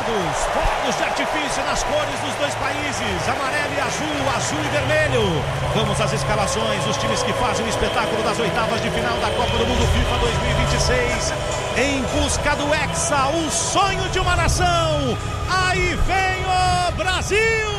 lados, fogos de artifício nas cores dos dois países, amarelo e azul, azul e vermelho. Vamos às escalações, os times que fazem o espetáculo das oitavas de final da Copa do Mundo FIFA 2026, em busca do Hexa, o sonho de uma nação. Aí vem o Brasil!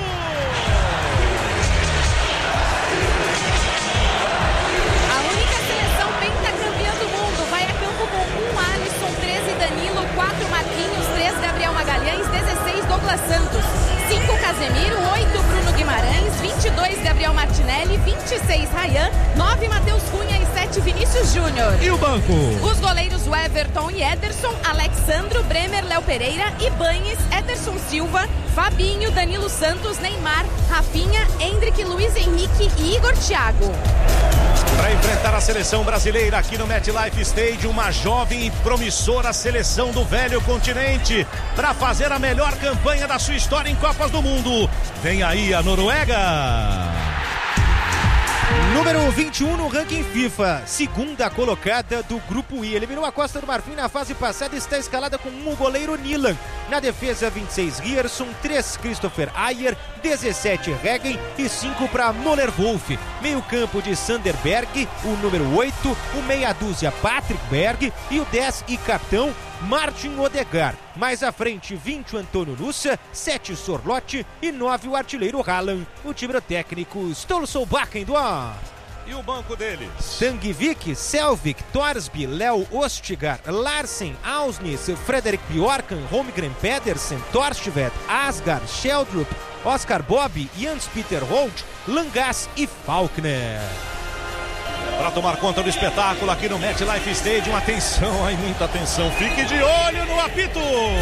A única seleção pentacampeã do mundo vai a campo com 1 Alisson, 13 Danilo, 4 Marquinhos, 3 Gabriel Magalhães, 16 Douglas Santos, 5 Casemiro, 8 Bruno Guimarães, 22 Gabriel Martinelli, 26 Ryan, 9 Matheus Cunha e 7 Vinícius Júnior. E o banco? Os goleiros Everton e Ederson, Alexandro, Bremer, Léo Pereira, Ibanes, Ederson Silva, Fabinho, Danilo Santos, Neymar, Rafinha, Endrick, Luiz Henrique e Igor Thiago. Para enfrentar a seleção brasileira aqui no MetLife Stadium, uma jovem e promissora seleção do velho continente para fazer a melhor campanha da sua história em Copas do Mundo. Vem aí a Noruega. Número 21 no ranking FIFA, segunda colocada do Grupo I. Eliminou a Costa do Marfim na fase passada e está escalada com o goleiro Nilan. Na defesa, 26 Rierson, 3 Christopher Ayer, 17 Regen e 5 para Moller Wolf. Meio campo de Sanderberg, o número 8, o meia dúzia Patrick Berg e o 10 e capitão Martin Odegaard. Mais à frente, 20 o Antônio Nussa, 7 o Sorloth e 9 o artilheiro Haaland. O time técnico Ståle Bakkendorf. E o banco deles? Tangvik, Selvik, Torsby, Léo Ostigar, Larsen, Ausnes, Frederik Bjorkan, Holmgren Pedersen, Torstvedt, Asgard, Sheldrup, Oscar Bob, Jens Peter Holt, Langas e Faulkner. Para tomar conta do espetáculo aqui no MetLife Stadium, atenção, aí muita atenção, fique de olho no apito.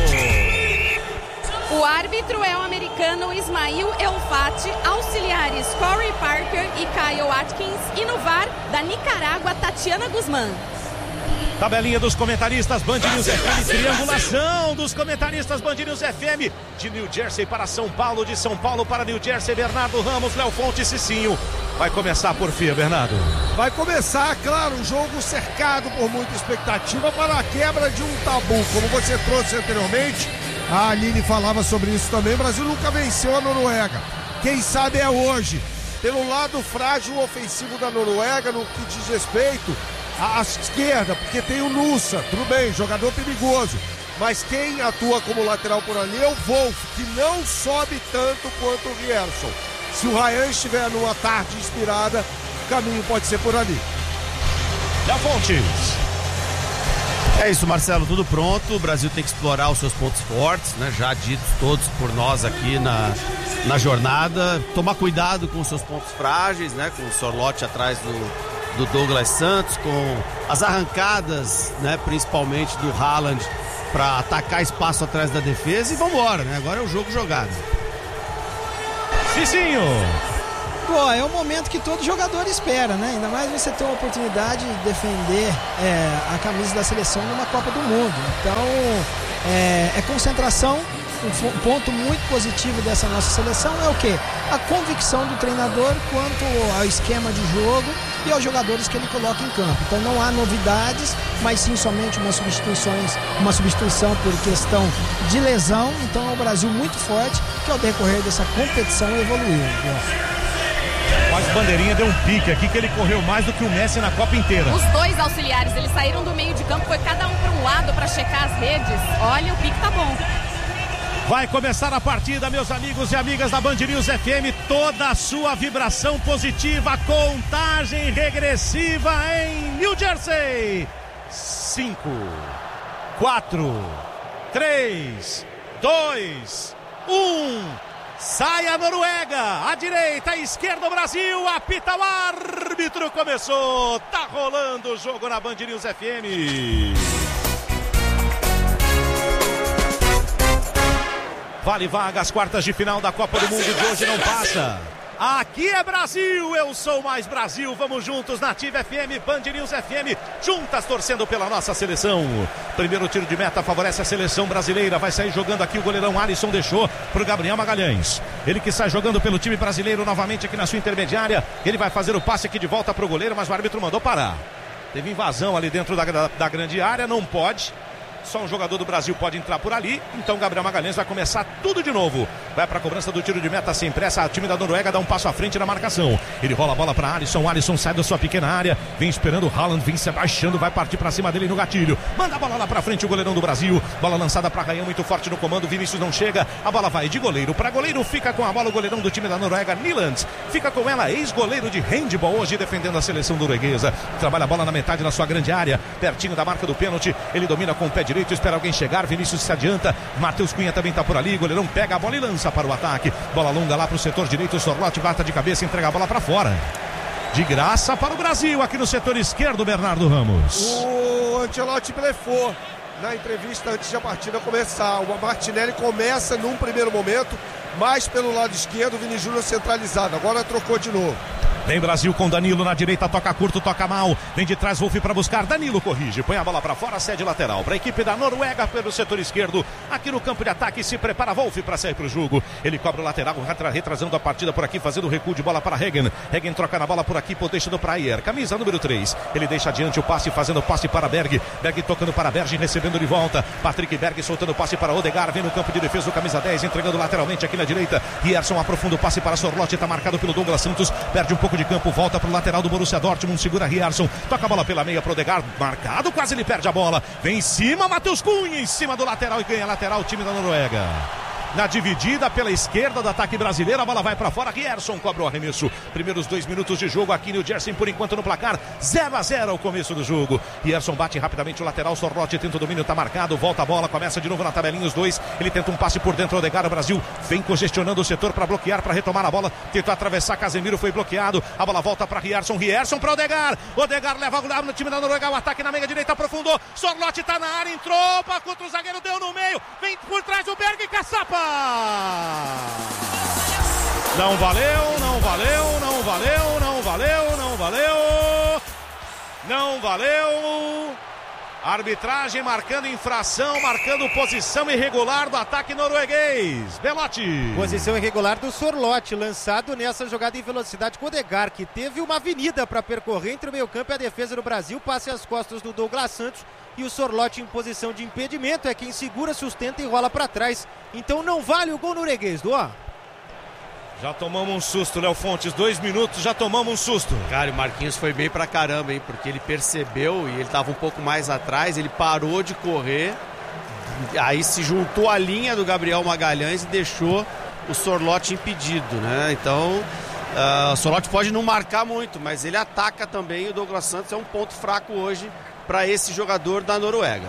O árbitro é o americano Ismail Elfati, auxiliares Corey Parker e Kyle Atkins e no VAR da Nicarágua, Tatiana Guzmán. Tabelinha dos comentaristas Band News FM, triangulação dos comentaristas Band News FM, de New Jersey para São Paulo, de São Paulo para New Jersey, Bernardo Ramos, Léo Fonte e Cicinho. Vai começar por fim, Bernardo. Vai começar, claro, um jogo cercado por muita expectativa para a quebra de um tabu. Como você trouxe anteriormente, a Aline falava sobre isso também, o Brasil nunca venceu a Noruega. Quem sabe é hoje. Pelo lado frágil ofensivo da Noruega, no que diz respeito à esquerda, porque tem o Nussa, tudo bem, jogador perigoso, mas quem atua como lateral por ali é o Wolf, que não sobe tanto quanto o Rierson. Se o Ryan estiver numa tarde inspirada, o caminho pode ser por ali. Léo Fontes. É isso, Marcelo, tudo pronto. O Brasil tem que explorar os seus pontos fortes, né? Já ditos todos por nós aqui na jornada. Tomar cuidado com os seus pontos frágeis, né? Com o Sorloth atrás do Douglas Santos, com as arrancadas, né? Principalmente do Haaland para atacar espaço atrás da defesa e vambora, né? Agora é o jogo jogado. Cicinho. Pô, é o momento que todo jogador espera, né? Ainda mais você ter uma oportunidade de defender a camisa da seleção numa Copa do Mundo. Então, é concentração. Um ponto muito positivo dessa nossa seleção é o quê? A convicção do treinador quanto ao esquema de jogo e aos jogadores que ele coloca em campo. Então não há novidades, mas sim somente uma substituição por questão de lesão. Então é um Brasil muito forte que ao decorrer dessa competição evoluiu. Mas o Bandeirinha deu um pique aqui que ele correu mais do que o Messi na Copa inteira. Os dois auxiliares, eles saíram do meio de campo, foi cada um para um lado para checar as redes. Olha, o pique tá bom. Vai começar a partida, meus amigos e amigas da Band News FM, toda a sua vibração positiva, contagem regressiva em New Jersey. 5, 4, 3, 2, 1... Sai a Noruega, à direita, à esquerda o Brasil, apita o árbitro, começou, tá rolando o jogo na Band News FM. Vale vaga às quartas de final da Copa do Mundo de hoje, não passa. Aqui é Brasil, eu sou mais Brasil, vamos juntos na Nativa FM, Band News FM, juntas torcendo pela nossa seleção. Primeiro tiro de meta favorece a seleção brasileira, vai sair jogando aqui o goleirão Alisson, deixou pro Gabriel Magalhães. Ele que sai jogando pelo time brasileiro novamente aqui na sua intermediária, ele vai fazer o passe aqui de volta pro goleiro, mas o árbitro mandou parar. Teve invasão ali dentro da grande área, não pode. Só um jogador do Brasil pode entrar por ali. Então Gabriel Magalhães vai começar tudo de novo. Vai para a cobrança do tiro de meta sem pressa. O time da Noruega dá um passo à frente na marcação. Ele rola a bola para Alisson. Alisson sai da sua pequena área. Vem esperando o Haaland. Vem se abaixando. Vai partir para cima dele no gatilho. Manda a bola lá para frente o goleirão do Brasil. Bola lançada para Rayan, muito forte no comando. Vinícius não chega. A bola vai de goleiro para goleiro. Fica com a bola o goleirão do time da Noruega, Nyland. Fica com ela, ex-goleiro de handball, hoje defendendo a seleção norueguesa. Trabalha a bola na metade da sua grande área. Pertinho da marca do pênalti. Ele domina com o pé direito. Espera alguém chegar. Vinícius se adianta. Matheus Cunha também está por ali. Goleirão pega a bola e lança para o ataque. Bola longa lá para o setor direito. Sorloth bata de cabeça e entrega a bola para fora. De graça para o Brasil aqui no setor esquerdo, Bernardo Ramos. O Ancelotti blefou na entrevista antes da partida começar. O Martinelli começa num primeiro momento, mais pelo lado esquerdo, o Vini Júnior centralizado. Agora trocou de novo. Vem Brasil com Danilo na direita, toca curto, toca mal. Vem de trás Wolf para buscar, Danilo corrige, põe a bola para fora, cede lateral para a equipe da Noruega pelo setor esquerdo. Aqui no campo de ataque se prepara Wolf para sair para o jogo. Ele cobra o lateral, retrasando a partida por aqui, fazendo o recuo de bola para Hagen. Hagen troca na bola por aqui, deixando para Ayer, camisa número 3. Ele deixa adiante o passe, fazendo o passe para Berg. Berg tocando para Berg, recebendo de volta. Patrick Berg soltando o passe para Odegaard, vem no campo de defesa o camisa 10, entregando lateralmente aqui na direita. Rierson aprofunda o passe para Sorloth, está marcado pelo Douglas Santos, perde um pouco de campo, volta para o lateral do Borussia Dortmund, segura Rierson, toca a bola pela meia para Odegaard, marcado, quase ele perde a bola, vem em cima, Matheus Cunha em cima do lateral e ganha lateral o time da Noruega. Na dividida pela esquerda do ataque brasileiro, a bola vai para fora, Rierson cobra o arremesso. Primeiros 2 minutos de jogo aqui no Jersey, por enquanto no placar 0-0 ao começo do jogo. Rierson bate rapidamente o lateral, Sorloth tenta o domínio, tá marcado, volta a bola, começa de novo na tabelinha os dois. Ele tenta um passe por dentro, Odegaard, o Brasil vem congestionando o setor para bloquear, para retomar a bola, tentou atravessar, Casemiro foi bloqueado, a bola volta para Rierson, Rierson para Odegaard, Odegaard leva o time da Noruega, o ataque na meia direita, aprofundou, Sorloth tá na área, entrou, contra o zagueiro, deu no meio, vem por trás o Berg, caçapa! Não valeu, não valeu, não valeu, não valeu, não valeu, não valeu. Arbitragem marcando infração, marcando posição irregular do ataque norueguês. Belotti. Posição irregular do Sorloth, lançado nessa jogada em velocidade com o Odegaard, que teve uma avenida para percorrer entre o meio-campo e a defesa do Brasil, passe às costas do Douglas Santos. E o Sorloth em posição de impedimento, é quem segura, sustenta e rola para trás. Então não vale o gol norueguês, Duan. Já tomamos um susto, Léo Fontes, 2 minutos, já tomamos um susto. Cara, o Marquinhos foi bem pra caramba, hein, porque ele percebeu e ele tava um pouco mais atrás, ele parou de correr, aí se juntou à linha do Gabriel Magalhães e deixou o Sorloth impedido, né? Então, o Sorloth pode não marcar muito, mas ele ataca também, e o Douglas Santos é um ponto fraco hoje para esse jogador da Noruega.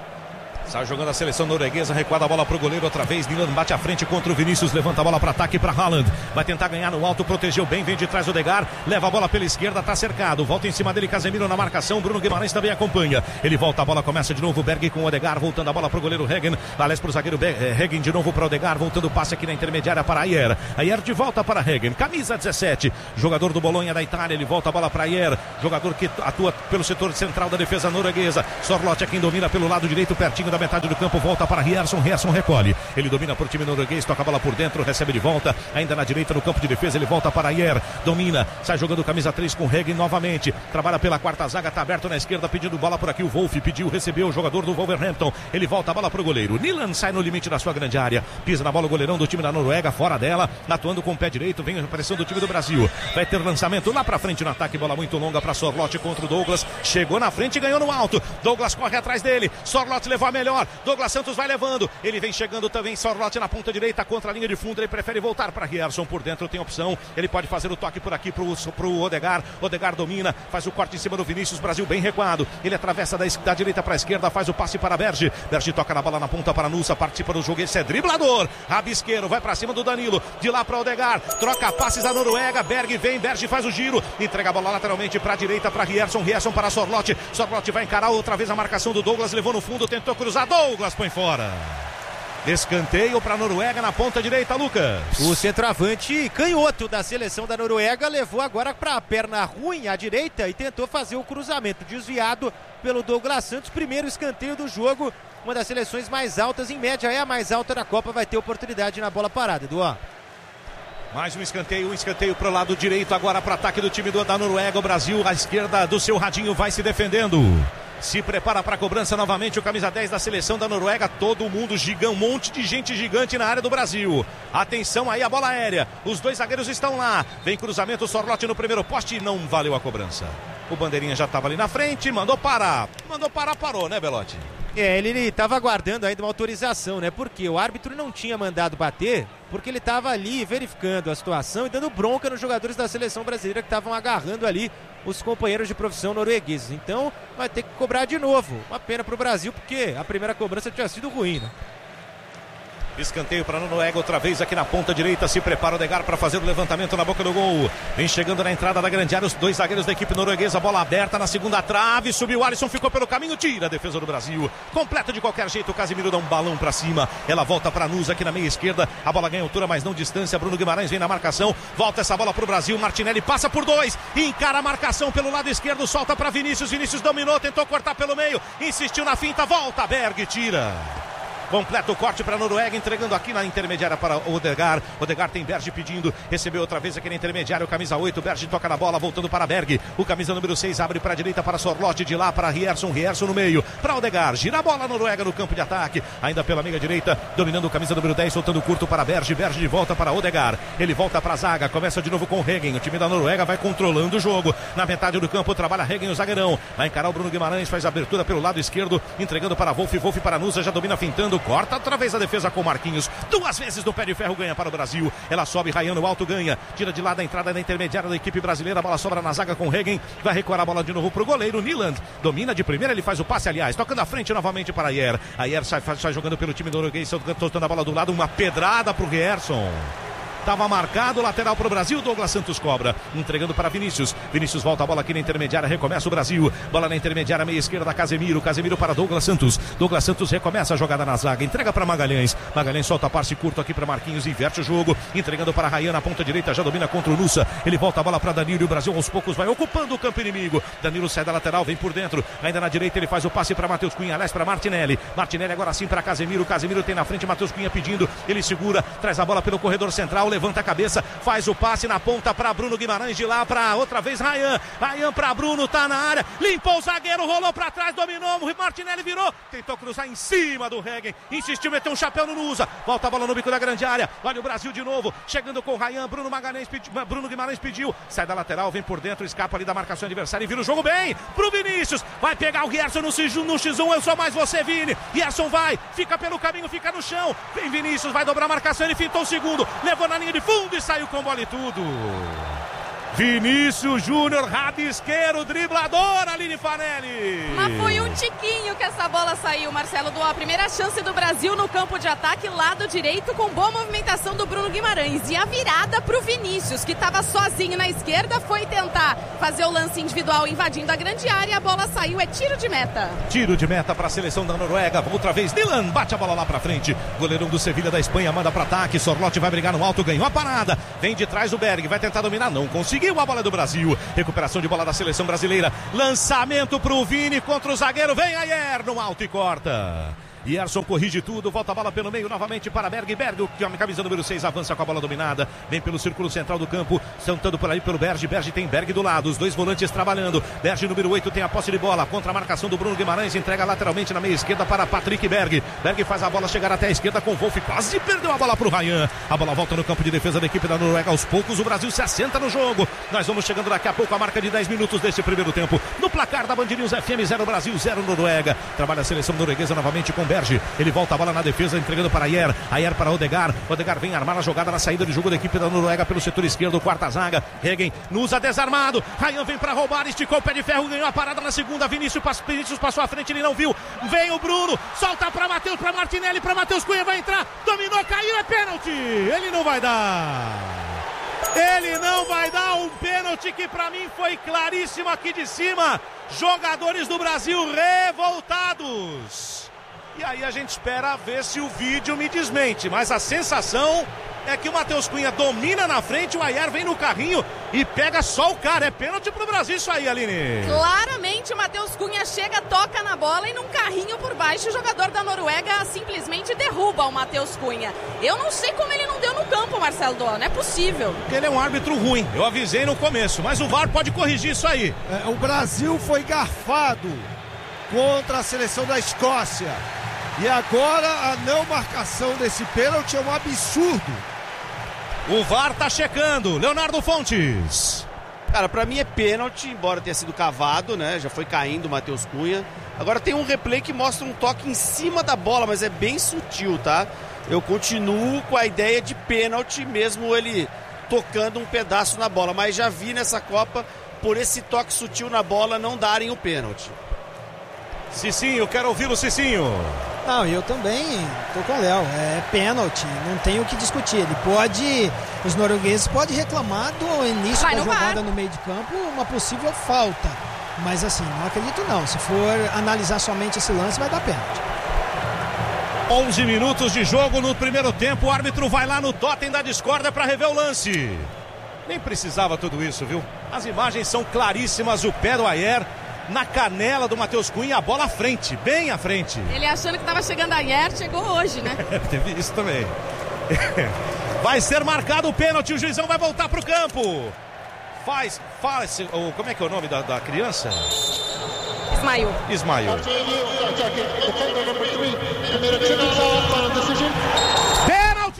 Está jogando a seleção norueguesa, recuada a bola para o goleiro outra vez, Nyland bate à frente contra o Vinícius, levanta a bola para ataque para Haaland, vai tentar ganhar no alto, protegeu bem, vem de trás o Odegaard, leva a bola pela esquerda, está cercado, volta em cima dele Casemiro na marcação, Bruno Guimarães também acompanha, ele volta a bola, começa de novo Berg com o Odegaard, voltando a bola para o goleiro Hagen, aliás para o zagueiro Hagen de novo para o Odegaard, voltando o passe aqui na intermediária para Ayer, Ayer de volta para Hagen, camisa 17, jogador do Bolonha da Itália, ele volta a bola para Ayer, jogador que atua pelo setor central da defesa norueguesa, Sorloth é quem domina pelo lado direito, pertinho da metade do campo, volta para Rierson, Rierson recolhe, ele domina para o time norueguês, toca a bola por dentro, recebe de volta, ainda na direita no campo de defesa, ele volta para Ayer, domina, sai jogando camisa 3 com Hagen novamente, trabalha pela quarta zaga, tá aberto na esquerda, pedindo bola por aqui, o Wolf pediu, recebeu o jogador do Wolverhampton, ele volta a bola para o goleiro, Nyland sai no limite da sua grande área, pisa na bola o goleirão do time da Noruega, fora dela, atuando com o pé direito, vem a pressão do time do Brasil, vai ter lançamento lá para frente no ataque, bola muito longa para Sorloth contra o Douglas, chegou na frente e ganhou no alto, Douglas corre atrás dele, Sorloth levou a melhor, Douglas Santos vai levando, ele vem chegando também, Sorloth na ponta direita contra a linha de fundo, ele prefere voltar para Rierson, por dentro tem opção, ele pode fazer o toque por aqui pro Odegaard, Odegaard domina, faz o corte em cima do Vinícius, Brasil bem recuado, ele atravessa da direita para a esquerda, faz o passe para Berg, Berg toca na bola na ponta para Nusa, participa do jogo, esse é driblador, rabisqueiro, vai para cima do Danilo, de lá para Odegaard, troca passes da Noruega, Berg vem, Berg faz o giro, entrega a bola lateralmente para a direita para Rierson, Rierson para Sorloth, Sorloth vai encarar outra vez a marcação do Douglas, levou no fundo, tentou cruzar, Douglas põe fora. Escanteio para a Noruega na ponta direita, Lucas. O centroavante canhoto da seleção da Noruega levou agora para a perna ruim à direita e tentou fazer o cruzamento desviado pelo Douglas Santos. Primeiro escanteio do jogo, uma das seleções mais altas, em média é a mais alta da Copa, vai ter oportunidade na bola parada, Eduardo. Mais um escanteio para o lado direito, agora para o ataque do time da Noruega. O Brasil à esquerda do seu radinho vai se defendendo. Se prepara para a cobrança novamente o camisa 10 da seleção da Noruega. Todo mundo gigante, um monte de gente gigante na área do Brasil. Atenção aí a bola aérea. Os dois zagueiros estão lá. Vem cruzamento, o Sorloth no primeiro poste e não valeu a cobrança. O bandeirinha já estava ali na frente, mandou parar, parou, né, Belotti? Ele estava aguardando ainda uma autorização, né? Porque o árbitro não tinha mandado bater, porque ele estava ali verificando a situação e dando bronca nos jogadores da seleção brasileira que estavam agarrando ali os companheiros de profissão noruegueses. Então vai ter que cobrar de novo. Uma pena para o Brasil, porque a primeira cobrança tinha sido ruim, né? Escanteio para a Noruega outra vez aqui na ponta direita. Se prepara o Odegaard para fazer o levantamento na boca do gol. Vem chegando na entrada da grande área os dois zagueiros da equipe norueguesa. Bola aberta na segunda trave. Subiu o Alisson, ficou pelo caminho. Tira a defesa do Brasil. Completa de qualquer jeito. O Casemiro dá um balão para cima. Ela volta para Nusa aqui na meia esquerda. A bola ganha altura, mas não distância. Bruno Guimarães vem na marcação. Volta essa bola para o Brasil. Martinelli passa por dois. Encara a marcação pelo lado esquerdo. Solta para Vinícius. Vinícius dominou. Tentou cortar pelo meio. Insistiu na finta. Volta. Berg tira. Completa o corte para a Noruega, entregando aqui na intermediária para o Odegaard. Odegaard tem Berge pedindo, recebeu outra vez aqui na intermediária, o camisa 8, Berge toca na bola, voltando para Berg. O camisa número 6 abre para a direita para Sorloth, de lá para Rierson no meio, para Odegaard. Gira a bola a Noruega no campo de ataque, ainda pela meia direita, dominando o camisa número 10, soltando curto para Berge. Berge de volta para Odegaard. Ele volta para a zaga, começa de novo com Hegen. O time da Noruega vai controlando o jogo. Na metade do campo trabalha Hegen, o zagueirão. Vai encarar o Bruno Guimarães, faz a abertura pelo lado esquerdo, entregando para Wolf para Nusa, já domina fintando. Corta outra vez a defesa com Marquinhos. Duas vezes no pé de ferro, ganha para o Brasil. Ela sobe, Ryan no alto, ganha. Tira de lá da entrada da intermediária da equipe brasileira. A bola sobra na zaga com Hegen. Vai recuar a bola de novo para o goleiro Nyland. Domina de primeira, ele faz o passe, aliás. Tocando à frente novamente para Ayer. Ayer sai jogando pelo time norueguês, soltando a bola do lado. Uma pedrada para o Rierson. Estava marcado, lateral para o Brasil, Douglas Santos cobra, entregando para Vinícius. Vinícius volta a bola aqui na intermediária, recomeça o Brasil. Bola na intermediária, meia esquerda, Casemiro para Douglas Santos. Douglas Santos recomeça a jogada na zaga, entrega para Magalhães. Magalhães solta a passe curto aqui para Marquinhos, inverte o jogo, entregando para Ryan na ponta direita, já domina contra o Nusa. Ele volta a bola para Danilo e o Brasil aos poucos vai ocupando o campo inimigo. Danilo sai da lateral, vem por dentro, ainda na direita ele faz o passe para Matheus Cunha, aliás para Martinelli. Martinelli agora sim para Casemiro. Casemiro tem na frente Matheus Cunha pedindo, ele segura, traz a bola pelo corredor central, levanta a cabeça, faz o passe na ponta para Bruno Guimarães, de lá para outra vez Ryan para Bruno, tá na área, limpou o zagueiro, rolou para trás, dominou, Martinelli virou, tentou cruzar em cima do Hegen, insistiu, meteu um chapéu no Nusa, volta a bola no bico da grande área, olha o Brasil de novo, chegando com Ryan, Bruno Guimarães pediu, sai da lateral, vem por dentro, escapa ali da marcação adversária e vira o jogo bem pro Vinícius, vai pegar o Rierson no X1, eu sou mais você, Vini, Rierson vai, fica pelo caminho, fica no chão, vem Vinícius, vai dobrar a marcação, ele fintou o segundo, levou na linha de fundo e saiu com bola e tudo. Vinícius Júnior, rabisqueiro, driblador, Aline Fanelli. Mas foi um tiquinho que essa bola saiu, Marcelo. A primeira chance do Brasil no campo de ataque, lado direito, com boa movimentação do Bruno Guimarães. E a virada pro Vinícius, que estava sozinho na esquerda, foi tentar fazer o lance individual invadindo a grande área. A bola saiu, é tiro de meta. Tiro de meta para a seleção da Noruega. Outra vez, Nyland bate a bola lá pra frente. Goleirão do Sevilha da Espanha manda para ataque. Sorloth vai brigar no alto, ganhou a parada. Vem de trás o Berg, vai tentar dominar, não conseguiu. A bola do Brasil, recuperação de bola da seleção brasileira, lançamento pro Vini contra o zagueiro, vem Ayer no alto e corta. Rierson corrige tudo, volta a bola pelo meio novamente para Berg, que é a camisa número 6, avança com a bola dominada, vem pelo círculo central do campo, sentando por ali pelo Berg tem Berg do lado, os dois volantes trabalhando, Berg número 8 tem a posse de bola, contra a marcação do Bruno Guimarães, entrega lateralmente na meia esquerda para Patrick Berg faz a bola chegar até a esquerda com Wolf, quase perdeu a bola pro Ryan, a bola volta no campo de defesa da equipe da Noruega, aos poucos o Brasil se assenta no jogo, nós vamos chegando daqui a pouco a marca de 10 minutos deste primeiro tempo, no placar da Band News FM, 0 Brasil, 0 Noruega, trabalha a seleção norueguesa novamente com Berg, ele volta a bola na defesa, entregando para Ayer para Odegaard vem armar a jogada na saída de jogo da equipe da Noruega pelo setor esquerdo, quarta zaga, Hegen, Nusa desarmado, Ryan vem para roubar, esticou o pé de ferro, ganhou a parada na segunda, Vinícius passou à frente, ele não viu, vem o Bruno, solta para Matheus, para Martinelli, para Matheus Cunha, vai entrar, dominou, caiu, é pênalti, ele não vai dar um pênalti que para mim foi claríssimo aqui de cima, jogadores do Brasil revoltados. E aí a gente espera ver se o vídeo me desmente, mas a sensação é que o Matheus Cunha domina na frente, o Ayer vem no carrinho e pega só o cara, é pênalti pro Brasil isso aí, Aline. Claramente o Matheus Cunha chega, toca na bola e num carrinho por baixo o jogador da Noruega simplesmente derruba o Matheus Cunha. Eu não sei como ele não deu no campo, Marcelo Doan, não é possível. Ele é um árbitro ruim, eu avisei no começo, mas o VAR pode corrigir isso aí. O Brasil foi garfado contra a seleção da Escócia. E agora a não marcação desse pênalti é um absurdo. O VAR tá checando. Leonardo Fontes. Cara, pra mim é pênalti, embora tenha sido cavado, né? Já foi caindo o Matheus Cunha. Agora tem um replay que mostra um toque em cima da bola, mas é bem sutil, tá? Eu continuo com a ideia de pênalti, mesmo ele tocando um pedaço na bola. Mas já vi nessa Copa, por esse toque sutil na bola, não darem o pênalti. Cicinho, quero ouvi-lo, Cicinho. Não, eu também tô com o Léo. É pênalti, não tem o que discutir. Ele pode, os noruegueses podem reclamar do início da jogada no meio de campo, uma possível falta. Mas assim, não acredito não. Se for analisar somente esse lance, vai dar pênalti. 11 minutos de jogo no primeiro tempo. O árbitro vai lá no totem da discórdia para rever o lance. Nem precisava tudo isso, viu? As imagens são claríssimas. O pé do Ayer na canela do Matheus Cunha, a bola à frente, bem à frente. Ele achando que estava chegando a Ayer, chegou hoje, né? Teve isso também. Vai ser marcado o pênalti, o juizão vai voltar pro campo. Faz, como é que é o nome da criança? Ismail. Pênalti!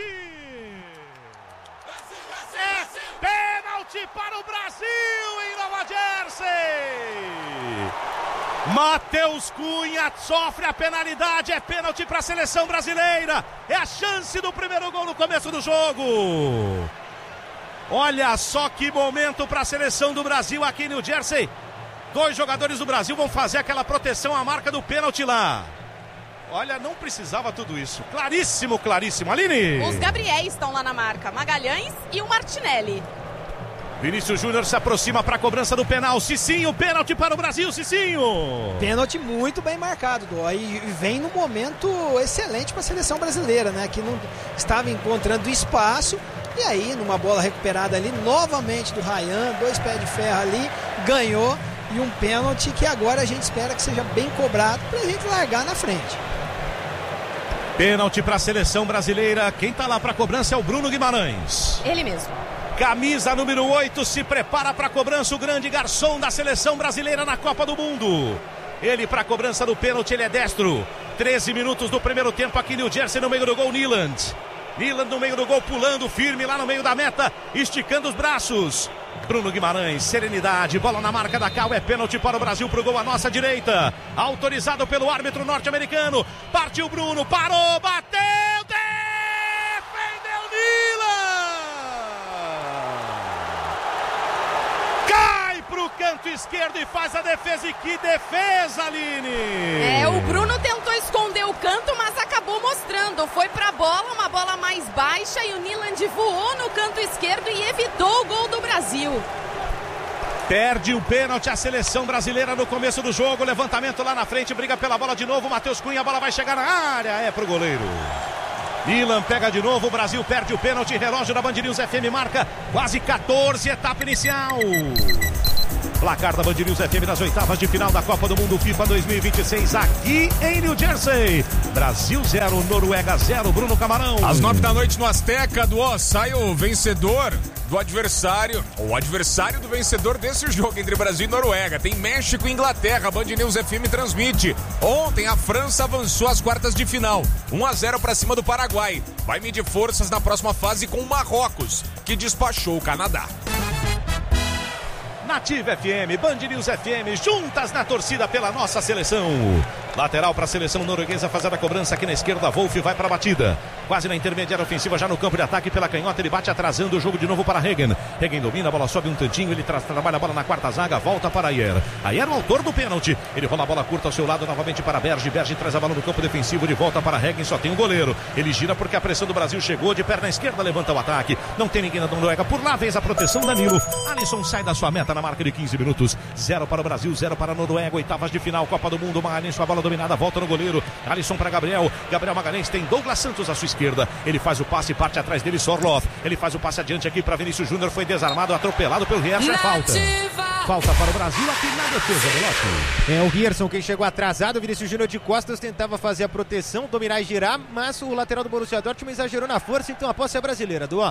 É pênalti para o Brasil em Nova Jersey! Matheus Cunha sofre a penalidade, é pênalti para a seleção brasileira. É a chance do primeiro gol no começo do jogo. Olha só que momento para a seleção do Brasil aqui em New Jersey. 2 jogadores do Brasil vão fazer aquela proteção à marca do pênalti lá. Olha, não precisava tudo isso. Claríssimo, claríssimo. Aline! Os Gabriéis estão lá na marca, Magalhães e o Martinelli. Vinícius Júnior se aproxima para a cobrança do penal. Cicinho, pênalti para o Brasil, Cicinho. Pênalti muito bem marcado, Dó. E vem num momento excelente para a seleção brasileira, né? Que não estava encontrando espaço. E aí, numa bola recuperada ali, novamente do Ryan, 2 pés de ferro ali, ganhou. E um pênalti que agora a gente espera que seja bem cobrado para a gente largar na frente. Pênalti para a seleção brasileira. Quem está lá para a cobrança é o Bruno Guimarães. Ele mesmo. Camisa número 8, se prepara para a cobrança, o grande garçom da seleção brasileira na Copa do Mundo. Ele para a cobrança do pênalti, ele é destro. 13 minutos do primeiro tempo aqui em New Jersey, no meio do gol, Nyland no meio do gol, pulando firme lá no meio da meta, esticando os braços. Bruno Guimarães, serenidade, bola na marca da Cal, é pênalti para o Brasil, pro gol à nossa direita. Autorizado pelo árbitro norte-americano. Partiu Bruno, parou, bateu, defendeu Nyland. Cai pro canto esquerdo e faz a defesa. E que defesa, Aline! O Bruno tentou esconder o canto, mas acabou mostrando. Foi pra bola, uma bola mais baixa, e o Nyland voou no canto esquerdo e evitou o gol do Brasil. Perde o pênalti a seleção brasileira no começo do jogo. Levantamento lá na frente, briga pela bola de novo. Matheus Cunha, a bola vai chegar na área, é pro goleiro. Nyland pega de novo, o Brasil perde o pênalti. Relógio da Band News FM marca quase 14, etapa inicial. Placar da Band News FM nas oitavas de final da Copa do Mundo FIFA 2026 aqui em New Jersey. Brasil 0, Noruega 0, Bruno Camarão. Às 9 da noite no Azteca, sai o vencedor do adversário, o adversário do vencedor desse jogo entre Brasil e Noruega. Tem México e Inglaterra, Band News FM transmite. Ontem a França avançou às quartas de final, 1-0 para cima do Paraguai. Vai medir forças na próxima fase com o Marrocos, que despachou o Canadá. Nativa FM, Band News FM, juntas na torcida pela nossa seleção. Lateral para a seleção norueguesa, fazendo a cobrança aqui na esquerda. Wolf vai para a batida, quase na intermediária ofensiva, já no campo de ataque pela canhota. Ele bate atrasando o jogo de novo para Hagen. Hagen domina, a bola sobe um tantinho, ele trabalha a bola na quarta zaga, volta para Ayer. Ayer, o autor do pênalti. Ele rola a bola curta ao seu lado, novamente para Berge. Berge traz a bola no campo defensivo, de volta para Hagen, só tem um goleiro. Ele gira porque a pressão do Brasil chegou, de perna esquerda, levanta o ataque. Não tem ninguém na Noruega, por lá vez a proteção Danilo. Alisson sai da sua meta na marca de 15 minutos. 0 para o Brasil, 0 para a Noruega. Oitavas de final, Copa do Mundo. Magalhães com a bola dominada, volta no goleiro. Alisson para Gabriel. Gabriel Magalhães tem Douglas Santos à sua esquerda. Ele faz o passe, parte atrás dele, Sorloth. Ele faz o passe adiante aqui para Vinícius Júnior. Foi desarmado, atropelado pelo Rierson. É falta. Falta para o Brasil aqui na defesa, Veloso. É o Rierson quem chegou atrasado. O Vinícius Júnior de costas tentava fazer a proteção, dominar e girar, mas o lateral do Borussia Dortmund exagerou na força, então a posse é brasileira, Duan.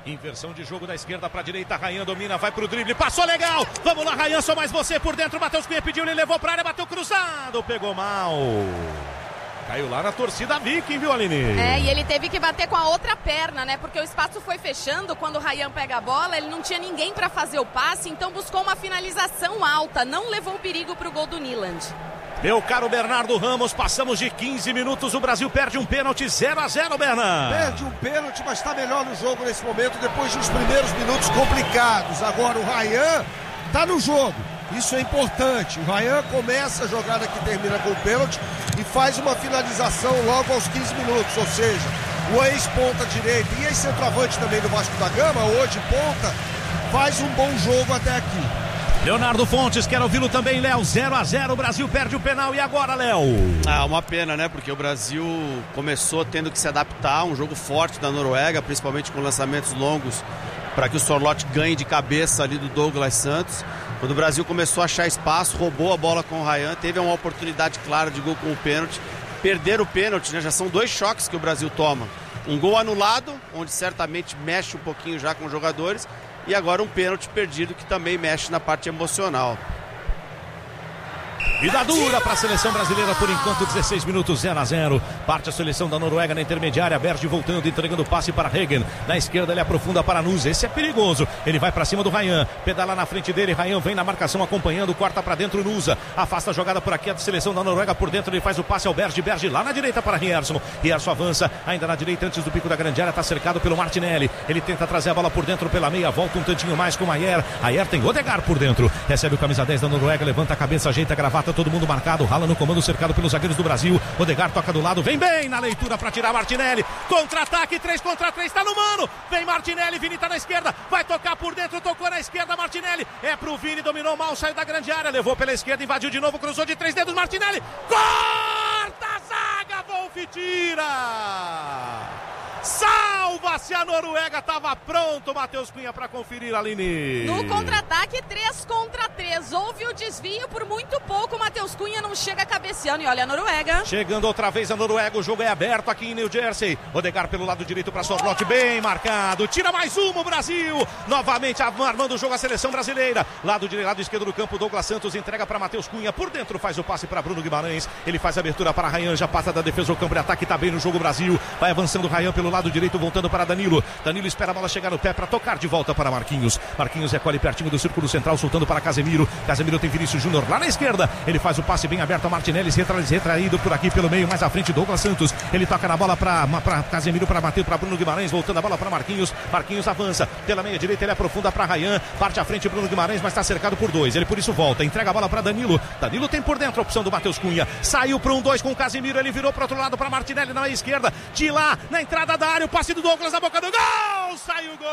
Inversão de jogo da esquerda para a direita. Rayan domina, vai pro drible, passou legal. Vamos lá, Rayan, só mais você por dentro. Matheus Cunha pediu, ele levou pra área, bateu cruzado, pegou mal. Caiu lá na torcida Viking, viu, Aline? E ele teve que bater com a outra perna, né? Porque o espaço foi fechando. Quando o Rayan pega a bola, ele não tinha ninguém para fazer o passe, então buscou uma finalização alta. Não levou perigo pro gol do Niland. Meu caro Bernardo Ramos, passamos de 15 minutos, o Brasil perde um pênalti, 0-0, Bernardo. Perde um pênalti, mas está melhor no jogo nesse momento, depois de uns primeiros minutos complicados. Agora o Rayan está no jogo, isso é importante. O Rayan começa a jogada que termina com o pênalti e faz uma finalização logo aos 15 minutos, ou seja, o ex-ponta direita e ex-centroavante também do Vasco da Gama, hoje ponta, faz um bom jogo até aqui. Leonardo Fontes, quero ouvi-lo também, Léo. 0-0, o Brasil perde o penal. E agora, Léo? Uma pena, né? Porque o Brasil começou tendo que se adaptar. Um jogo forte da Noruega, principalmente com lançamentos longos, para que o Sorloth ganhe de cabeça ali do Douglas Santos. Quando o Brasil começou a achar espaço, roubou a bola com o Rayan, teve uma oportunidade clara de gol com o pênalti. Perder o pênalti, né? Já são 2 choques que o Brasil toma. Um gol anulado, onde certamente mexe um pouquinho já com os jogadores. E agora um pênalti perdido que também mexe na parte emocional. Vida dura para a seleção brasileira por enquanto, 16 minutos, 0-0. Parte a seleção da Noruega na intermediária. Berge voltando, entregando o passe para Hegen. Na esquerda ele aprofunda para Nusa. Esse é perigoso. Ele vai para cima do Rayan. Pedala na frente dele. Rayan vem na marcação acompanhando. Corta para dentro Nusa. Afasta a jogada por aqui. A seleção da Noruega por dentro. Ele faz o passe ao Berge. Berge lá na direita para Rierson. Rierson avança ainda na direita antes do pico da grande área. Está cercado pelo Martinelli. Ele tenta trazer a bola por dentro pela meia. Volta um tantinho mais com o Ayer. Ayer tem Odegaard por dentro. Recebe o camisa 10 da Noruega. Levanta a cabeça, ajeita a gravata. Todo mundo marcado, rala no comando, cercado pelos zagueiros do Brasil. Odegaard toca do lado, vem bem na leitura para tirar Martinelli. Contra-ataque, 3 contra 3, tá no mano. Vem Martinelli, Vini tá na esquerda, vai tocar por dentro, tocou na esquerda, Martinelli. É pro Vini, dominou mal, saiu da grande área, levou pela esquerda, invadiu de novo, cruzou de 3 dedos, Martinelli. Corta a zaga, Wolf tira. Salva-se a Noruega, estava pronto, Matheus Cunha, para conferir, Aline. No contra-ataque, 3 contra 3. Houve o desvio por muito pouco. Matheus Cunha não chega cabeceando. E olha a Noruega. Chegando outra vez a Noruega. O jogo é aberto aqui em New Jersey. Odegaard pelo lado direito para Sorloth. Bem marcado. Tira mais uma o Brasil. Novamente armando o jogo a seleção brasileira. Lado esquerdo do campo. Douglas Santos entrega para Matheus Cunha. Por dentro faz o passe para Bruno Guimarães. Ele faz a abertura para Rayan. Já passa da defesa ao campo de ataque. Está bem no jogo Brasil. Vai avançando Rayan pelo lado direito, voltando para Danilo. Danilo espera a bola chegar no pé para tocar de volta para Marquinhos. Marquinhos recolhe pertinho do círculo central, soltando para Casemiro. Casemiro tem Vinícius Júnior lá na esquerda. Ele faz o passe bem aberto a Martinelli, retraído por aqui pelo meio, mais à frente Douglas Santos. Ele toca na bola para Casemiro, para bater para Bruno Guimarães, voltando a bola para Marquinhos. Marquinhos avança pela meia direita, ele aprofunda para Rayan. Parte à frente Bruno Guimarães, mas está cercado por 2. Ele por isso volta, entrega a bola para Danilo. Danilo tem por dentro a opção do Matheus Cunha. Saiu para 1-2 com o Casemiro, ele virou para outro lado para Martinelli na esquerda. De lá, na entrada da área, o passe do Douglas na boca do gol. Saiu o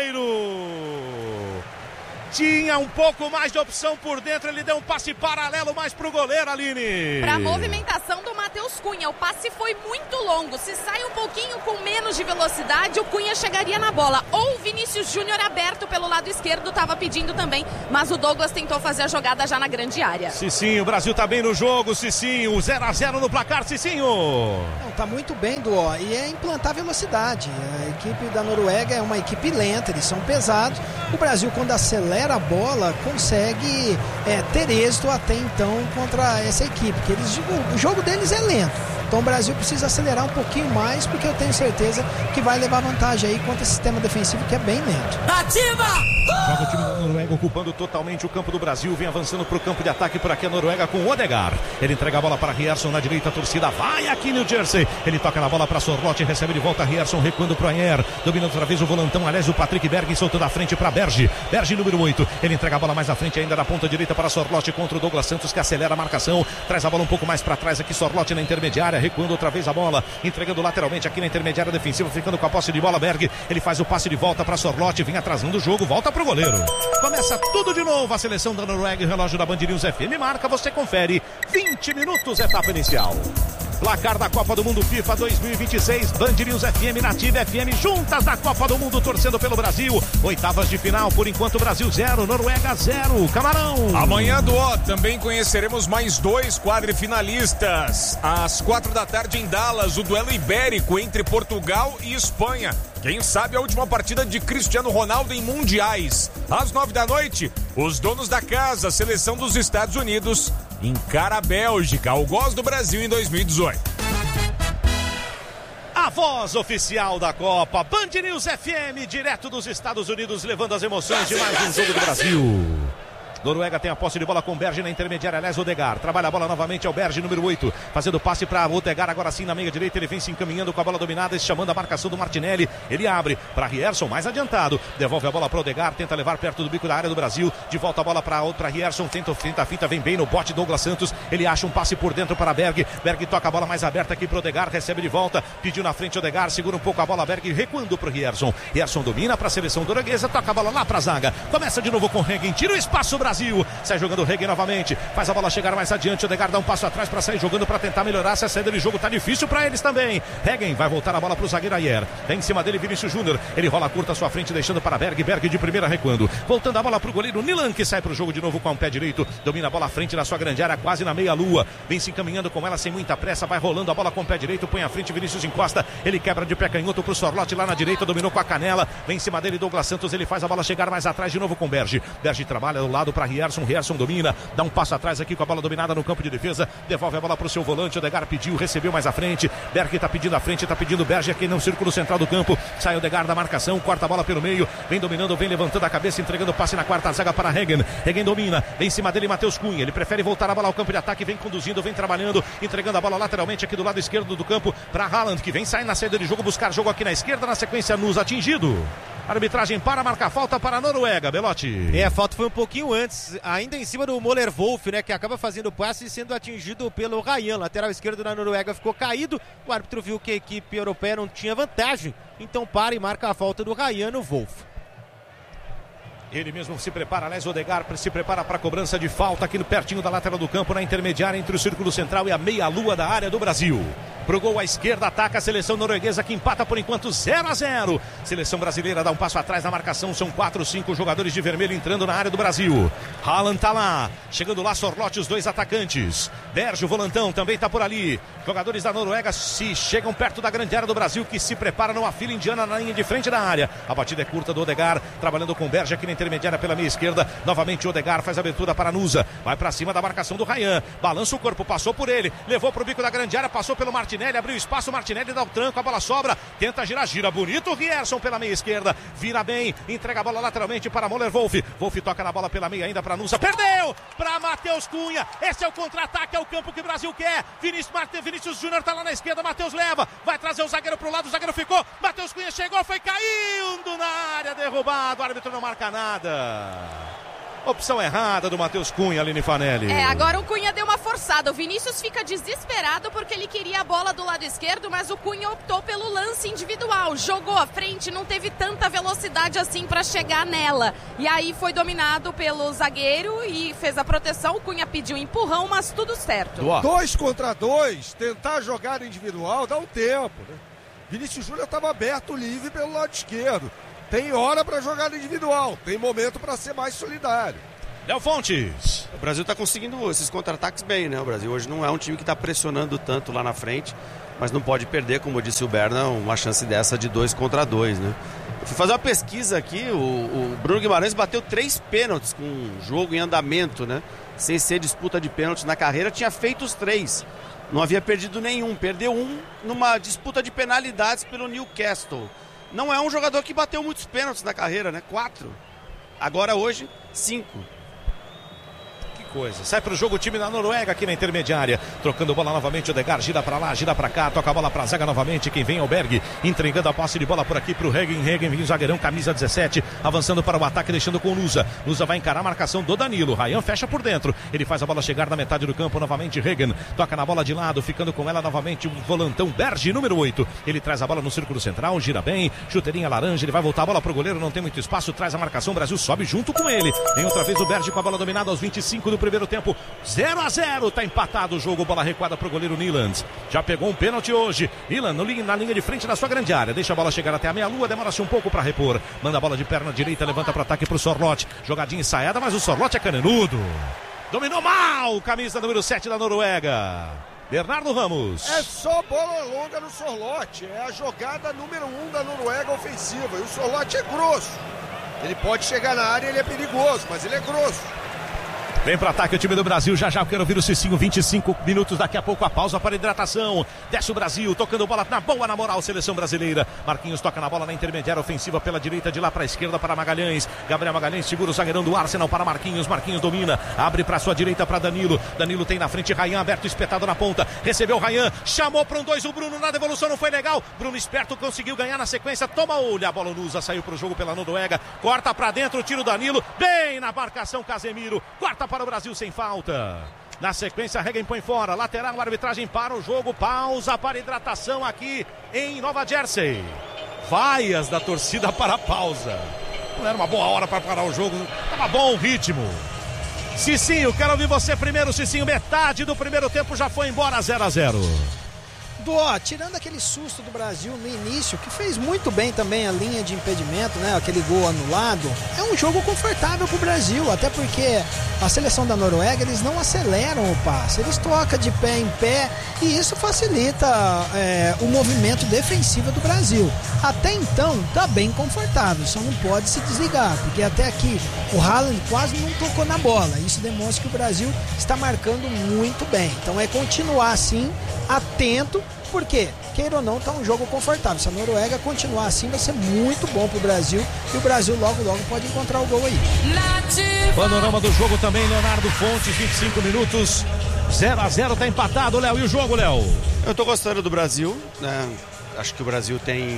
goleiro. Tinha um pouco mais de opção por dentro, ele deu um passe paralelo mais pro goleiro, Aline. Pra movimentação do Matheus Cunha, o passe foi muito longo. Se sai um pouquinho com menos de velocidade, o Cunha chegaria na bola. Ou o Vinícius Júnior aberto pelo lado esquerdo, estava pedindo também, mas o Douglas tentou fazer a jogada já na grande área. Cicinho, o Brasil tá bem no jogo, Cicinho, 0-0 no placar, Cicinho. Não, tá muito bem, Duó, e é implantar velocidade. A equipe da Noruega é uma equipe lenta, eles são pesados. O Brasil, quando acelera a bola, consegue ter êxito até então contra essa equipe, que o jogo deles é lento. Então o Brasil precisa acelerar um pouquinho mais, porque eu tenho certeza que vai levar vantagem aí contra esse sistema defensivo que é bem lento. Ativa! Joga o time da Noruega ocupando totalmente o campo do Brasil, vem avançando para o campo de ataque por aqui a Noruega com o Odegaard. Ele entrega a bola para Rierson na direita, a torcida vai aqui em New Jersey. Ele toca na bola para Sorloth, recebe de volta Rierson, recuando para o Ayer, dominando outra vez o volantão, aliás o Patrick Berg soltando a frente para Berge. Berge número 8, ele entrega a bola mais à frente ainda na ponta direita para Sorloth contra o Douglas Santos, que acelera a marcação, traz a bola um pouco mais para trás aqui, Sorloth na intermediária, recuando outra vez a bola, entregando lateralmente aqui na intermediária defensiva, ficando com a posse de bola. Berg, ele faz o passe de volta para Sorloth, vem atrasando o jogo, volta pro goleiro. Começa tudo de novo a seleção da Noruega, o relógio da Band News FM marca, você confere, 20 minutos, etapa inicial. Placar da Copa do Mundo FIFA 2026, Band News FM, Nativa FM, juntas da Copa do Mundo, torcendo pelo Brasil. Oitavas de final, por enquanto Brasil 0, Noruega 0, Camarão. Amanhã, Duó, também conheceremos mais 2 quadrifinalistas. Às 4 da tarde em Dallas, o duelo ibérico entre Portugal e Espanha. Quem sabe a última partida de Cristiano Ronaldo em mundiais. Às 9 da noite, os donos da casa, a seleção dos Estados Unidos, encara a Bélgica, algoz do Brasil em 2018. A voz oficial da Copa, Band News FM, direto dos Estados Unidos, levando as emoções de mais um jogo do Brasil. Noruega tem a posse de bola com Berge na intermediária, aliás, Odegaard. Trabalha a bola novamente, é o Berge, número 8. Fazendo passe para Odegaard, agora sim na meia direita. Ele vem se encaminhando com a bola dominada, chamando a marcação do Martinelli. Ele abre para Rierson, mais adiantado. Devolve a bola para Odegaard, tenta levar perto do bico da área do Brasil. De volta a bola para Rierson, tenta a fita, vem bem no bote Douglas Santos. Ele acha um passe por dentro para Berg. Berg toca a bola mais aberta aqui para Odegaard, recebe de volta. Pediu na frente Odegaard, segura um pouco a bola Berg, recuando para o Rierson. Rierson domina para a seleção norueguesa, toca a bola lá para a zaga. Começa de novo com Regen, tira o espaço Brasil. Sai jogando o Regen novamente, faz a bola chegar mais adiante, o Odegaard dá um passo atrás para sair jogando, para tentar melhorar. Essa saída de jogo tá difícil para eles também. Regen vai voltar a bola para o zagueiro Ayer, vem em cima dele Vinícius Júnior, ele rola curta à sua frente, deixando para Berg, Berg de primeira recuando, voltando a bola para o goleiro Nilan, que sai para o jogo de novo com o pé direito, domina a bola à frente da sua grande área, quase na meia lua, vem se encaminhando com ela sem muita pressa, vai rolando a bola com o pé direito, põe à frente Vinícius encosta, ele quebra de pé canhoto para o Sorlote lá na direita, dominou com a canela, vem em cima dele Douglas Santos, ele faz a bola chegar mais atrás de novo com Berg, Berg trabalha do lado para Rierson, Rierson domina, dá um passo atrás aqui com a bola dominada no campo de defesa, devolve a bola para o seu volante, Odegaard pediu, recebeu mais à frente, Berg está pedindo à frente, está pedindo Berg aqui no círculo central do campo, sai Odegaard da marcação, corta a bola pelo meio, vem dominando, vem levantando a cabeça, entregando o passe na quarta zaga para Regen, Regen domina, vem em cima dele Matheus Cunha, ele prefere voltar a bola ao campo de ataque, vem conduzindo, vem trabalhando, entregando a bola lateralmente aqui do lado esquerdo do campo para Haaland, que vem sair na saída de jogo, buscar jogo aqui na esquerda, na sequência Nus atingido. A arbitragem para marcar falta para a Noruega, Belotti. A falta foi um pouquinho antes, ainda em cima do Moller Wolf, né, que acaba fazendo o passe e sendo atingido pelo Ryan, lateral esquerdo da Noruega ficou caído, o árbitro viu que a equipe europeia não tinha vantagem, então para e marca a falta do Ryan, o Wolf. Ele mesmo se prepara, aliás, Odegaard se prepara para a cobrança de falta aqui no pertinho da lateral do campo, na intermediária entre o círculo central e a meia-lua da área do Brasil. Pro gol à esquerda, ataca a seleção norueguesa que empata por enquanto 0-0. Seleção brasileira dá um passo atrás na marcação, são 4, 5 jogadores de vermelho entrando na área do Brasil. Haaland tá lá, chegando lá Sorlote, os dois atacantes. Berge, o volantão, também tá por ali. Jogadores da Noruega se chegam perto da grande área do Brasil, que se prepara numa fila indiana na linha de frente da área. A batida é curta do Odegaard, trabalhando com Berge aqui na intermediária pela meia esquerda. Novamente o Odegaard faz a abertura para Nusa, vai para cima da marcação do Ryan, balança o corpo, passou por ele, levou pro bico da grande área, passou pelo Martinelli, abriu espaço, Martinelli dá o tranco, a bola sobra, tenta girar, gira bonito, Rierson pela meia esquerda, vira bem, entrega a bola lateralmente para Moller Wolf, Wolf toca na bola pela meia ainda para Nusa, perdeu para Matheus Cunha, esse é o contra-ataque, é o campo que o Brasil quer, Vinícius Júnior tá lá na esquerda, Matheus leva, vai trazer o zagueiro pro lado, o zagueiro ficou, Matheus Cunha chegou, foi caindo na área, derrubado, o árbitro não marca nada. Opção errada do Matheus Cunha, Aline Fanelli. Agora o Cunha deu uma forçada. O Vinícius fica desesperado porque ele queria a bola do lado esquerdo, mas o Cunha optou pelo lance individual. Jogou à frente, não teve tanta velocidade assim para chegar nela. E aí foi dominado pelo zagueiro e fez a proteção. O Cunha pediu empurrão, mas tudo certo. 2 contra 2, tentar jogar individual dá um tempo, né? Vinícius Júnior estava aberto, livre pelo lado esquerdo. Tem hora para jogar individual, tem momento para ser mais solidário. Léo Fontes. O Brasil está conseguindo esses contra-ataques bem, né? O Brasil hoje não é um time que está pressionando tanto lá na frente, mas não pode perder, como disse o Berna, uma chance dessa de 2 contra 2, né? Eu fui fazer uma pesquisa aqui, o Bruno Guimarães bateu 3 pênaltis com o jogo em andamento, né? Sem ser disputa de pênaltis na carreira, tinha feito os 3. Não havia perdido nenhum, perdeu um numa disputa de penalidades pelo Newcastle. Não é um jogador que bateu muitos pênaltis na carreira, né? 4. Agora hoje, 5. Coisa. Sai pro jogo o time da Noruega aqui na intermediária, trocando bola novamente, o Odegaard gira pra lá, gira pra cá, toca a bola pra zaga novamente, quem vem é o Berg, entregando a posse de bola por aqui pro Regen, vem o zagueirão, camisa 17, avançando para o ataque, deixando com o Nusa vai encarar a marcação do Danilo, Ryan fecha por dentro, ele faz a bola chegar na metade do campo, novamente Regen, toca na bola de lado, ficando com ela novamente o volantão Berg, número 8, ele traz a bola no círculo central, gira bem, chuteirinha laranja, ele vai voltar a bola pro goleiro, não tem muito espaço, traz a marcação, o Brasil sobe junto com ele, vem outra vez o Berg com a bola dominada aos 25 do primeiro tempo, 0-0, tá empatado o jogo, bola recuada pro goleiro Niland, já pegou um pênalti hoje, Niland na linha de frente da sua grande área, deixa a bola chegar até a meia-lua, demora-se um pouco para repor, manda a bola de perna direita, levanta para ataque pro Sorlote, jogadinha ensaiada, mas o Sorlote é caneludo, dominou mal, camisa número 7 da Noruega. Bernardo Ramos. É só bola longa no Sorloth. É a jogada número 1 da Noruega ofensiva. E o Sorloth é grosso. Ele pode chegar na área, ele é perigoso, mas ele é grosso. Vem para ataque o time do Brasil, já eu quero ouvir o Cicinho, 25 minutos, daqui a pouco a pausa para hidratação. Desce o Brasil, tocando bola na boa, na moral, seleção brasileira. Marquinhos toca na bola na intermediária ofensiva pela direita, de lá para a esquerda para Magalhães. Gabriel Magalhães segura o zagueirão do Arsenal para Marquinhos, Marquinhos domina, abre para sua direita para Danilo. Danilo tem na frente Rayan, aberto, espetado na ponta, recebeu Rayan, chamou para um 2 o Bruno, na devolução não foi legal. Bruno esperto, conseguiu ganhar na sequência, toma olho, a bola Nusa saiu para o jogo pela Noruega, corta para dentro, tira o Danilo, bem na marcação Casemiro, corta para o Brasil sem falta. Na sequência, Regen põe fora. Lateral, arbitragem para o jogo. Pausa para hidratação aqui em Nova Jersey. Vaias da torcida para a pausa. Não era uma boa hora para parar o jogo. Estava bom o ritmo. Cicinho, quero ouvir você primeiro, Cicinho. Metade do primeiro tempo já foi embora, 0-0. Tirando aquele susto do Brasil no início, que fez muito bem também a linha de impedimento, né? Aquele gol anulado, é um jogo confortável pro Brasil, até porque a seleção da Noruega, eles não aceleram o passe, eles tocam de pé em pé e isso facilita o movimento defensivo do Brasil. Até então, tá bem confortável, só não pode se desligar, porque até aqui o Haaland quase não tocou na bola, isso demonstra que o Brasil está marcando muito bem. Então é continuar assim, atento, porque, queira ou não, tá um jogo confortável. Se a Noruega continuar assim, vai ser muito bom pro Brasil. E o Brasil logo pode encontrar o gol aí. Panorama do jogo também, Leonardo Fontes, 25 minutos. 0-0, tá empatado, Léo. E o jogo, Léo? Eu tô gostando do Brasil, né? Acho que o Brasil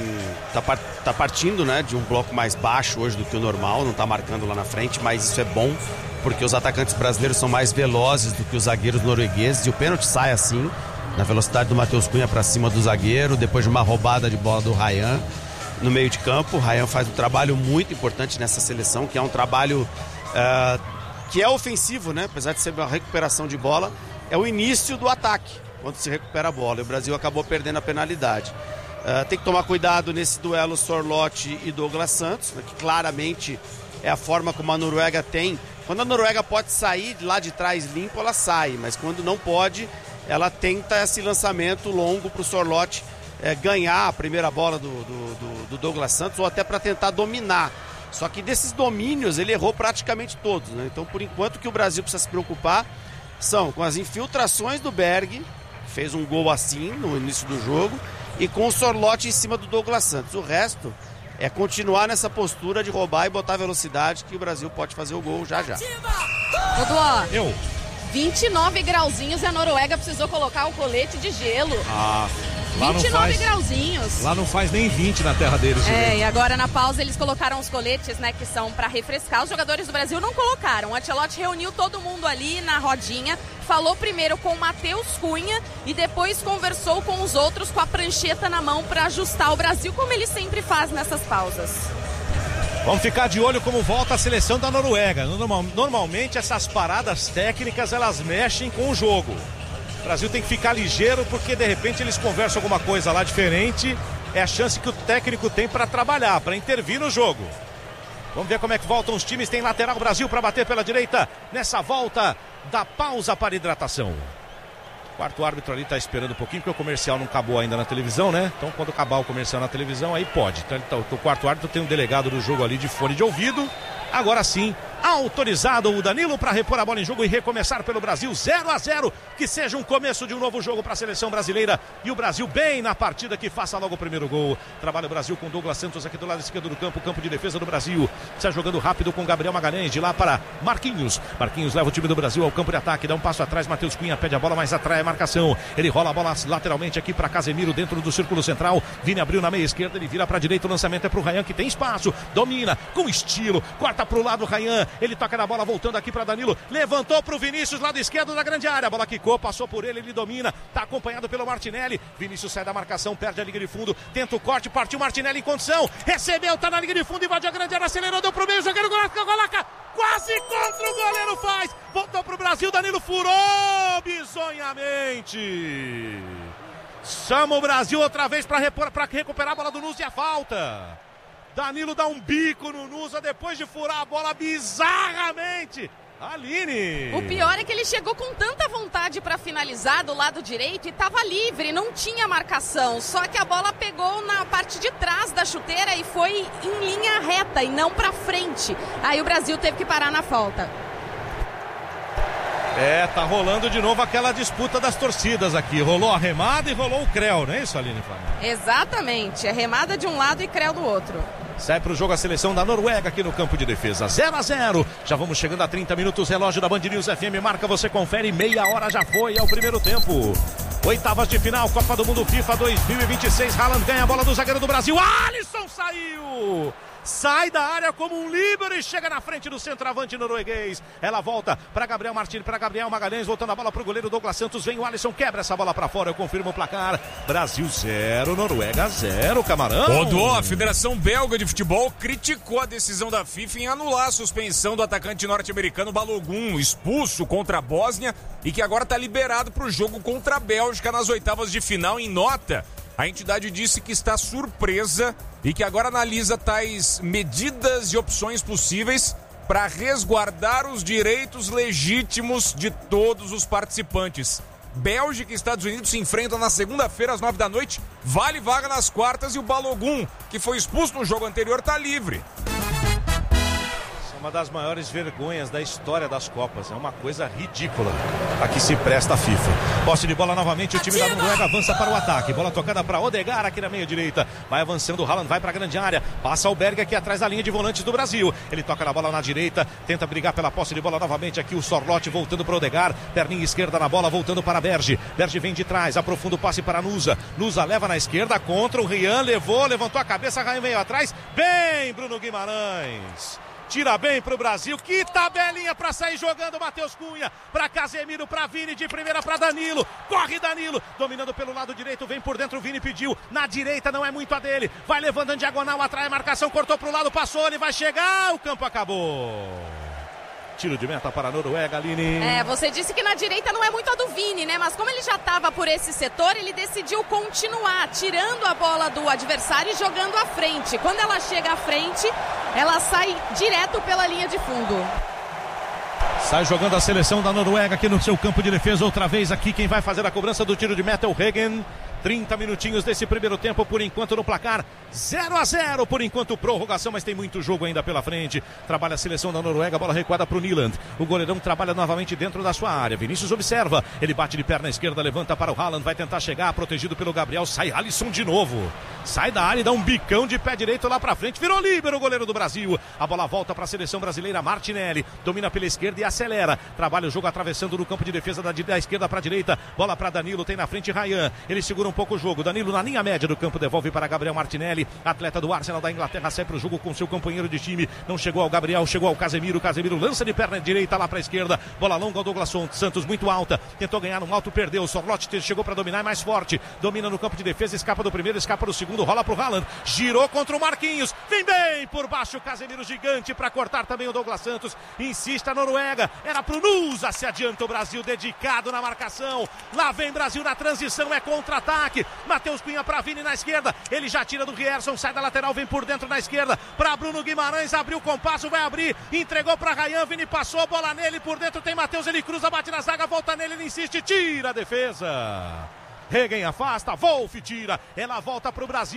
tá partindo, né, de um bloco mais baixo hoje do que o normal, não tá marcando lá na frente, mas isso é bom, porque os atacantes brasileiros são mais velozes do que os zagueiros noruegueses, e o pênalti sai assim, na velocidade do Matheus Cunha para cima do zagueiro, depois de uma roubada de bola do Rayan no meio de campo. O Rayan faz um trabalho muito importante nessa seleção, que é um trabalho que é ofensivo, né? Apesar de ser uma recuperação de bola, é o início do ataque, quando se recupera a bola. E o Brasil acabou perdendo a penalidade. Tem que tomar cuidado nesse duelo Sorloth e Douglas Santos, né, que claramente é a forma como a Noruega tem. Quando a Noruega pode sair lá de trás limpo, ela sai, mas quando não pode, ela tenta esse lançamento longo para o Sorloth ganhar a primeira bola do Douglas Santos, ou até para tentar dominar. Só que desses domínios ele errou praticamente todos, né? Então, por enquanto, o que o Brasil precisa se preocupar são com as infiltrações do Berg, que fez um gol assim no início do jogo, e com o Sorloth em cima do Douglas Santos. O resto é continuar nessa postura de roubar e botar velocidade, que o Brasil pode fazer o gol já. Dodô, 29 grauzinhos e a Noruega precisou colocar o colete de gelo. Lá 29 grauzinhos. Lá não faz nem 20 na terra deles. E agora na pausa eles colocaram os coletes, né, que são para refrescar. Os jogadores do Brasil não colocaram. O Ancelotti reuniu todo mundo ali na rodinha, falou primeiro com o Matheus Cunha e depois conversou com os outros com a prancheta na mão para ajustar o Brasil, como ele sempre faz nessas pausas. Vamos ficar de olho como volta a seleção da Noruega. Normalmente essas paradas técnicas elas mexem com o jogo. O Brasil tem que ficar ligeiro porque de repente eles conversam alguma coisa lá diferente. É a chance que o técnico tem para trabalhar, para intervir no jogo. Vamos ver como é que voltam os times. Tem lateral Brasil para bater pela direita nessa volta da pausa para hidratação. O quarto árbitro ali está esperando um pouquinho, porque o comercial não acabou ainda na televisão, né? Então quando acabar o comercial na televisão, aí pode. Então, o quarto árbitro tem um delegado do jogo ali de fone de ouvido. Agora sim, autorizado o Danilo para repor a bola em jogo e recomeçar pelo Brasil, 0-0, que seja um começo de um novo jogo para a seleção brasileira, e o Brasil bem na partida, que faça logo o primeiro gol. Trabalha o Brasil com Douglas Santos aqui do lado esquerdo do campo, campo de defesa do Brasil, está jogando rápido com Gabriel Magalhães, de lá para Marquinhos leva o time do Brasil ao campo de ataque, dá um passo atrás, Matheus Cunha pede a bola, mas atrai a marcação, ele rola a bola lateralmente aqui para Casemiro, dentro do círculo central, Vini abriu na meia esquerda, ele vira para a direita, o lançamento é para o Rayan, que tem espaço, domina, com estilo, corta para o lado, Rayan, ele toca na bola, voltando aqui para Danilo, levantou para o Vinícius, lado esquerdo da grande área, a bola quicou, passou por ele domina, está acompanhado pelo Martinelli, Vinícius sai da marcação, perde a linha de fundo, tenta o corte, partiu Martinelli em condição, recebeu, está na linha de fundo, invadiu a grande área, acelerou, deu pro meio, zagueiro Golaca, quase contra o goleiro, faz, voltou pro Brasil, Danilo furou bizonhamente, chama o Brasil outra vez para recuperar a bola do Nusa e a falta. Danilo dá um bico no Nusa depois de furar a bola bizarramente. Aline! O pior é que ele chegou com tanta vontade para finalizar do lado direito e estava livre, não tinha marcação. Só que a bola pegou na parte de trás da chuteira e foi em linha reta e não para frente. Aí o Brasil teve que parar na falta. Tá rolando de novo aquela disputa das torcidas aqui. Rolou a remada e rolou o creu, não é isso, Aline? Exatamente, a remada de um lado e creu do outro. Sai para o jogo a seleção da Noruega aqui no campo de defesa. 0-0. Já vamos chegando a 30 minutos. Relógio da Band News FM marca, você confere. Meia hora já foi, é o primeiro tempo. Oitavas de final, Copa do Mundo FIFA 2026. Haaland ganha a bola do zagueiro do Brasil. Alisson saiu! Sai da área como um líbero e chega na frente do centroavante norueguês. Ela volta para Gabriel Martins, para Gabriel Magalhães, voltando a bola para o goleiro Douglas Santos. Vem o Alisson, quebra essa bola para fora. Eu confirmo o placar. Brasil 0, Noruega 0, Camarão. Rodou, a Federação Belga de Futebol criticou a decisão da FIFA em anular a suspensão do atacante norte-americano Balogun, expulso contra a Bósnia e que agora está liberado para o jogo contra a Bélgica nas oitavas de final. Em nota, a entidade disse que está surpresa e que agora analisa tais medidas e opções possíveis para resguardar os direitos legítimos de todos os participantes. Bélgica e Estados Unidos se enfrentam na segunda-feira às 9 da noite. Vale vaga nas quartas e o Balogun, que foi expulso no jogo anterior, está livre. Uma das maiores vergonhas da história das Copas. É uma coisa ridícula a que se presta a FIFA. Posse de bola novamente, o time da Noruega avança para o ataque. Bola tocada para Odegaard aqui na meia direita. Vai avançando o Haaland, vai para a grande área. Passa o Berg aqui atrás da linha de volantes do Brasil. Ele toca na bola na direita, tenta brigar pela posse de bola novamente aqui. O Sorloth voltando para o Odegaard. Perninha esquerda na bola, voltando para Berge. Berge vem de trás, aprofunda o passe para Nusa. Nusa leva na esquerda contra o Rian, levantou a cabeça, Rian veio atrás. Bem, Bruno Guimarães. Tira bem pro Brasil, que tabelinha pra sair jogando. Matheus Cunha, pra Casemiro, pra Vini, de primeira pra Danilo. Corre Danilo, dominando pelo lado direito, vem por dentro, o Vini pediu. Na direita não é muito a dele, vai levando em diagonal, atrai a marcação, cortou pro lado, passou, ele vai chegar, o campo acabou. Tiro de meta para a Noruega, Aline. Você disse que na direita não é muito a do Vini, né? Mas como ele já estava por esse setor, ele decidiu continuar tirando a bola do adversário e jogando à frente. Quando ela chega à frente, ela sai direto pela linha de fundo. Sai jogando a seleção da Noruega aqui no seu campo de defesa. Outra vez aqui, quem vai fazer a cobrança do tiro de meta é o Regen. 30 minutinhos desse primeiro tempo, por enquanto no placar 0-0, por enquanto prorrogação, mas tem muito jogo ainda pela frente. Trabalha a seleção da Noruega, bola recuada para o Nyland. O goleirão trabalha novamente dentro da sua área. Vinícius observa, ele bate de perna esquerda, levanta para o Haaland, vai tentar chegar, protegido pelo Gabriel, sai Alisson de novo. Sai da área e dá um bicão de pé direito lá para frente, virou líbero o goleiro do Brasil. A bola volta para a seleção brasileira, Martinelli, domina pela esquerda e acelera. Trabalha o jogo atravessando no campo de defesa da esquerda para a direita. Bola para Danilo, tem na frente Ryan. Ele segura um pouco o jogo. Danilo na linha média do campo, devolve para Gabriel Martinelli, atleta do Arsenal da Inglaterra, sai para o jogo com seu companheiro de time. Não chegou ao Gabriel, chegou ao Casemiro. Casemiro lança de perna direita lá para a esquerda. Bola longa ao Douglas Santos, muito alta. Tentou ganhar no alto, perdeu. Sorloth chegou para dominar, é mais forte. Domina no campo de defesa, escapa do primeiro, escapa do segundo, rola para o Haaland. Girou contra o Marquinhos. Vem bem por baixo o Casemiro, gigante para cortar também o Douglas Santos. Insiste a Noruega. Era pro Nusa, se adianta o Brasil, dedicado na marcação. Lá vem Brasil na transição, é contra-ataque. Matheus Cunha para Vini na esquerda. Ele já tira do Rierson, sai da lateral, vem por dentro na esquerda. Para Bruno Guimarães, abriu o compasso, vai abrir. Entregou para Ryan, Vini passou, bola nele. Por dentro tem Matheus, ele cruza, bate na zaga, volta nele, ele insiste, tira a defesa. Regen afasta, Wolf tira. Ela volta pro Brasil.